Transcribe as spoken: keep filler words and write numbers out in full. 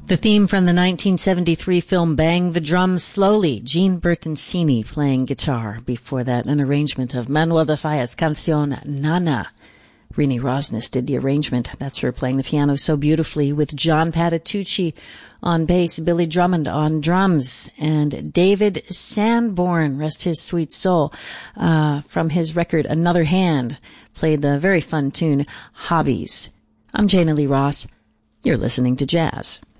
The theme from the nineteen seventy-three film Bang the Drum Slowly, Gene Bertoncini playing guitar. Before that, an arrangement of Manuel de Falla's Canción Nana. Rini Rosnes did the arrangement. That's her playing the piano so beautifully with John Patitucci on bass, Billy Drummond on drums, and David Sanborn, rest his sweet soul, uh, from his record Another Hand, played the very fun tune Hobbies. I'm Jana Lee Ross. You're listening to Jazz.